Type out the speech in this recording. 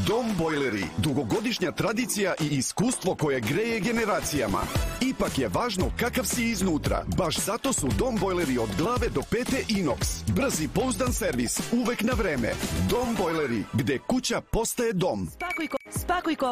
Dom bojleri, dugogodišnja tradicija i iskustvo koje greje generacijama. Ipak je važno kakav si iznutra. Baš zato su Dom bojleri od glave do pete inoks. Brzi, pouzdan servis, uvek na vreme. Dom bojleri, gde kuća postaje dom. Spakuj